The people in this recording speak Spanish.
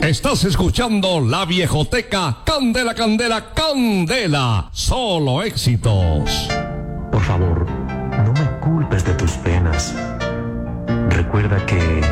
Estás escuchando La Viejoteca, Candela, Candela, Candela. Solo éxitos. Por favor, no me culpes de tus penas. Recuerda que